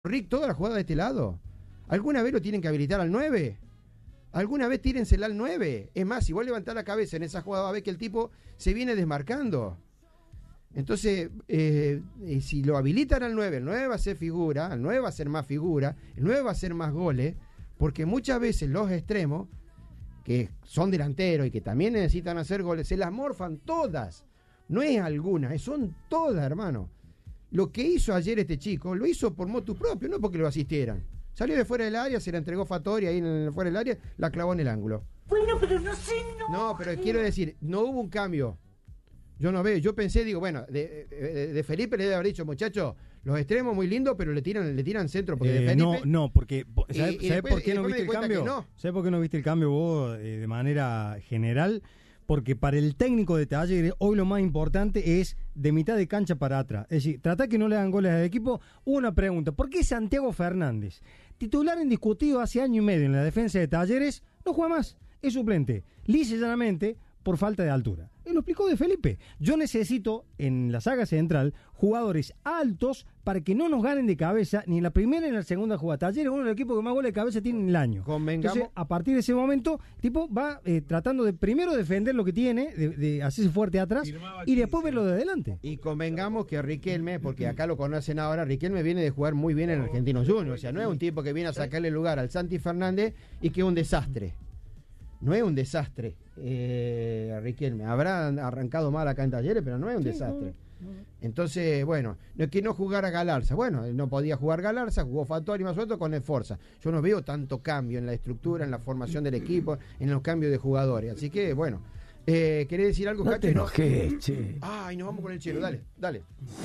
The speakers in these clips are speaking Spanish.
Rick toda la jugada de este lado. ¿Alguna vez lo tienen que habilitar al 9? ¿Alguna vez tírensela al 9? Es más, si vos levantás la cabeza en esa jugada, va a ver que el tipo se viene desmarcando. Entonces, si lo habilitan al 9, el 9 va a ser figura, el 9 va a ser más figura, el 9 va a ser más goles, porque muchas veces los extremos, que son delanteros y que también necesitan hacer goles, se las morfan todas. No es alguna, son todas, hermano. Lo que hizo ayer este chico, lo hizo por motu propio, no porque lo asistieran. Salió de fuera del área, se la entregó Fattori ahí fuera del área, la clavó en el ángulo. Bueno, pero no sé, No, pero quiero decir, no hubo un cambio. Yo no veo, yo pensé, digo, bueno, de Felipe le debe haber dicho, muchachos, los extremos muy lindos, pero le tiran centro, porque de Felipe... No, porque, ¿sabés por qué no viste el cuenta cambio? No. ¿Sabés por qué no viste el cambio vos de manera general? Porque para el técnico de Talleres, hoy lo más importante es de mitad de cancha para atrás. Es decir, tratar que no le hagan goles al equipo. Una pregunta, ¿por qué Santiago Fernández, titular indiscutido hace año y medio en la defensa de Talleres, no juega más? Es suplente, lisa y llanamente, por falta de altura. Él lo explicó de Felipe. Yo necesito, en la saga central, jugadores altos para que no nos ganen de cabeza ni en la primera ni en la segunda jugada. Talleres es uno de los equipos que más goles de cabeza tiene en el año. Entonces, a partir de ese momento, el tipo va tratando de primero defender lo que tiene, de hacerse fuerte atrás, y después verlo de adelante. Y convengamos que Riquelme, porque acá lo conocen ahora, Riquelme viene de jugar muy bien en Argentinos Juniors. O sea, no es un tipo que viene a sacarle lugar al Santi Fernández y que es un desastre. No es un desastre, Riquelme. Habrá arrancado mal acá en Talleres, pero no es un desastre. Entonces, bueno, no es que no jugara Galarza. Bueno, no podía jugar Galarza, jugó Fattori más suelto con el Forza. Yo no veo tanto cambio en la estructura, en la formación del equipo, en los cambios de jugadores. Así que, bueno, ¿querés decir algo, no Cacho? Te enojes, che. Ay, nos vamos con el Chelo, dale.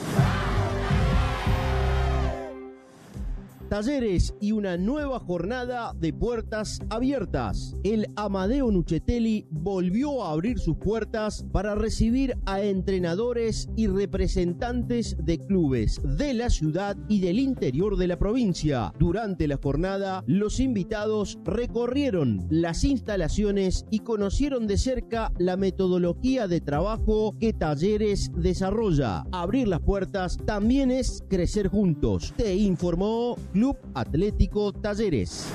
Talleres y una nueva jornada de puertas abiertas. El Amadeo Nuccetelli volvió a abrir sus puertas para recibir a entrenadores y representantes de clubes de la ciudad y del interior de la provincia. Durante la jornada, los invitados recorrieron las instalaciones y conocieron de cerca la metodología de trabajo que Talleres desarrolla. Abrir las puertas también es crecer juntos. Te informó Club Atlético Talleres.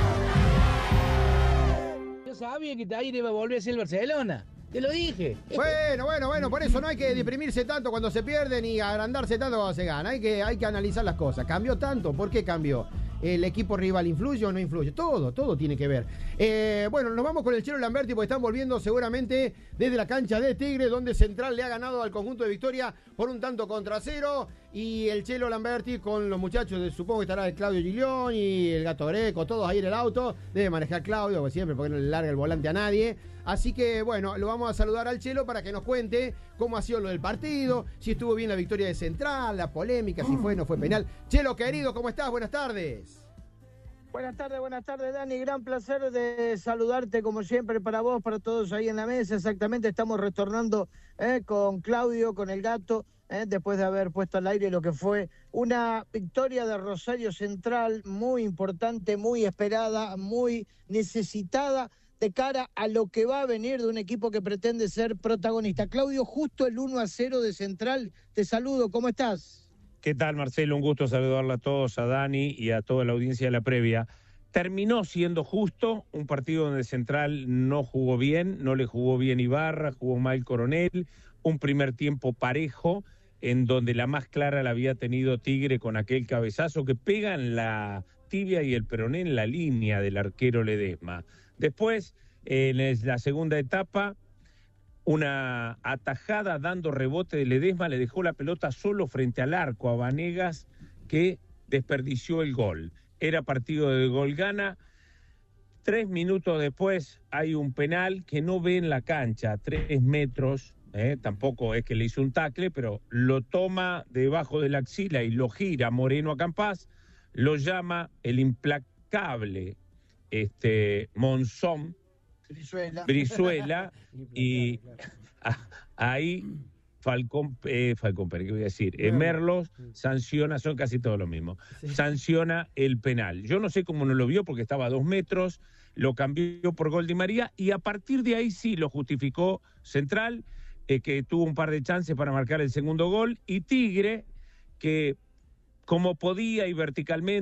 Yo sabía que Talleres iba a volver a ser el Barcelona. Te lo dije. Bueno, por eso no hay que deprimirse tanto cuando se pierde ni agrandarse tanto cuando se gana. Hay que analizar las cosas. ¿Cambió tanto? ¿Por qué cambió? ¿El equipo rival influye o no influye? Todo tiene que ver. Bueno, nos vamos con el Chelo Lamberti porque están volviendo seguramente desde la cancha de Tigre, donde Central le ha ganado al conjunto de Victoria por 1-0. Y el Chelo Lamberti con los muchachos, supongo que estará el Claudio Giglión y el Gato Greco, todos ahí en el auto. Debe manejar Claudio, como siempre, porque no le larga el volante a nadie. Así que, bueno, lo vamos a saludar al Chelo para que nos cuente cómo ha sido lo del partido, si estuvo bien la victoria de Central, la polémica, si fue o no fue penal. Chelo, querido, ¿cómo estás? Buenas tardes. Buenas tardes, Dani. Gran placer de saludarte, como siempre, para vos, para todos ahí en la mesa. Exactamente, estamos retornando con Claudio, con el Gato, después de haber puesto al aire lo que fue una victoria de Rosario Central muy importante, muy esperada, muy necesitada, de cara a lo que va a venir de un equipo que pretende ser protagonista. Claudio, justo el 1-0 de Central, te saludo, ¿cómo estás? ¿Qué tal, Marcelo? Un gusto saludarla a todos, a Dani y a toda la audiencia de la previa. Terminó siendo justo, un partido donde Central no jugó bien, no le jugó bien Ibarra, jugó mal Coronel, un primer tiempo parejo, en donde la más clara la había tenido Tigre con aquel cabezazo que pega en la tibia y el peroné en la línea del arquero Ledesma. Después, en la segunda etapa, una atajada dando rebote de Ledesma le dejó la pelota solo frente al arco a Vanegas, que desperdició el gol. Era partido de gol gana. 3 minutos después hay un penal que no ve en la cancha, 3 metros, tampoco es que le hizo un tackle, pero lo toma debajo de la axila y lo gira Moreno a Campás, lo llama el implacable Monzón, Brizuela y ahí Falcón, ¿qué voy a decir? Merlos sanciona, son casi todos lo mismo, sanciona el penal. Yo no sé cómo no lo vio porque estaba a 2 metros, lo cambió por gol de María y a partir de ahí sí lo justificó que tuvo un par de chances para marcar el segundo gol, y Tigre, que como podía y verticalmente.